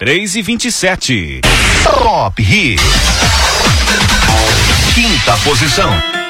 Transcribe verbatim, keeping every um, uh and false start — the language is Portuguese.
três e vinte e sete. Top Hits. Quinta posição.